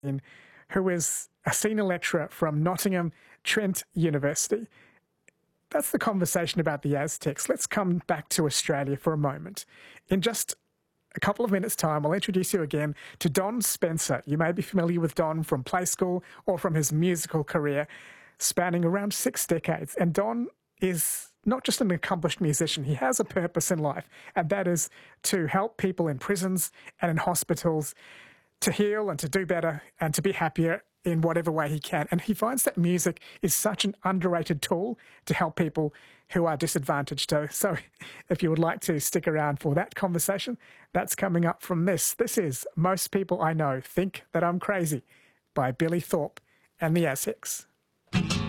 who is a senior lecturer from Nottingham Trent University. That's the conversation about the Aztecs. Let's come back to Australia for a moment. In just a couple of minutes' time, I'll introduce you again to Don Spencer. You may be familiar with Don from Play School or from his musical career spanning around 6 decades. And Don is not just an accomplished musician, he has a purpose in life, and that is to help people in prisons and in hospitals to heal and to do better and to be happier in whatever way he can. And he finds that music is such an underrated tool to help people who are disadvantaged. So if you would like to stick around for that conversation, that's coming up from this. This is Most People I Know Think That I'm Crazy by Billy Thorpe and the Aztecs.